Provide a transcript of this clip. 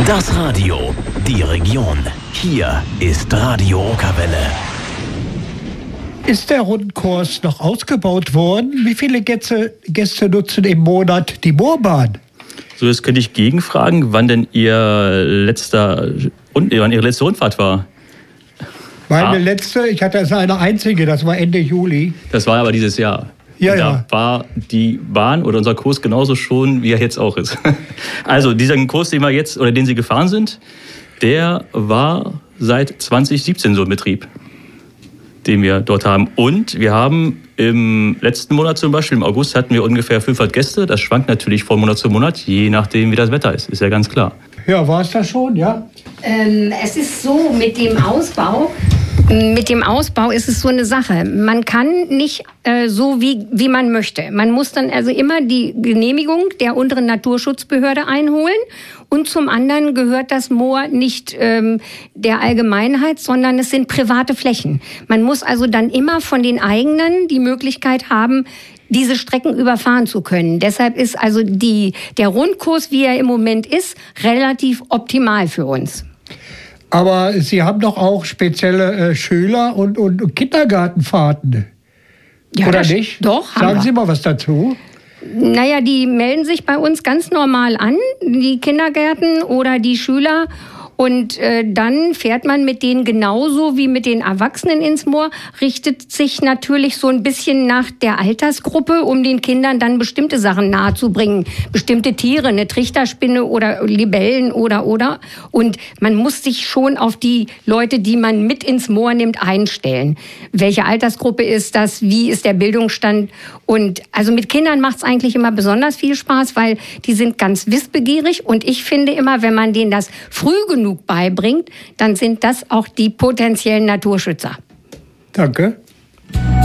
Das Radio, die Region. Hier ist Radio Okerwelle. Ist der Rundkurs noch ausgebaut worden? Wie viele Gäste nutzen im Monat die Moorbahn? So, jetzt könnte ich gegenfragen, wann denn Ihre letzte Rundfahrt war. Meine letzte, ich hatte eine einzige, das war Ende Juli. Das war aber dieses Jahr. Ja, da war die Bahn oder unser Kurs genauso schon, wie er jetzt auch ist. Also dieser Kurs, den Sie gefahren sind, der war seit 2017 so im Betrieb, den wir dort haben. Und wir haben im letzten Monat zum Beispiel, im August, hatten wir ungefähr 500 Gäste. Das schwankt natürlich von Monat zu Monat, je nachdem, wie das Wetter ist ja ganz klar. Ja, war es das schon, ja? Es ist so mit dem Ausbau. Mit dem Ausbau ist es so eine Sache. Man kann nicht so, wie man möchte. Man muss dann also immer die Genehmigung der unteren Naturschutzbehörde einholen. Und zum anderen gehört das Moor nicht der Allgemeinheit, sondern es sind private Flächen. Man muss also dann immer von den eigenen die Möglichkeit haben, diese Strecken überfahren zu können. Deshalb ist also der Rundkurs, wie er im Moment ist, relativ optimal für uns. Aber Sie haben doch auch spezielle Schüler- und Kindergartenfahrten, Ja, oder nicht? Doch, haben Sagen wir. Sie mal was dazu. Naja, die melden sich bei uns ganz normal an, die Kindergärten oder die Schüler. Und dann fährt man mit denen genauso wie mit den Erwachsenen ins Moor, richtet sich natürlich so ein bisschen nach der Altersgruppe, um den Kindern dann bestimmte Sachen nahezubringen. Bestimmte Tiere, eine Trichterspinne oder Libellen oder. Und man muss sich schon auf die Leute, die man mit ins Moor nimmt, einstellen. Welche Altersgruppe ist das? Wie ist der Bildungsstand? Und also mit Kindern macht es eigentlich immer besonders viel Spaß, weil die sind ganz wissbegierig. Und ich finde immer, wenn man denen das früh genug beibringt, dann sind das auch die potenziellen Naturschützer. Danke.